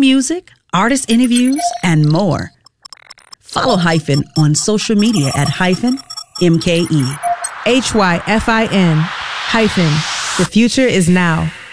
music, artist interviews, and more. Follow Hyphen on social media at -MKE. HYFIN. The future is now.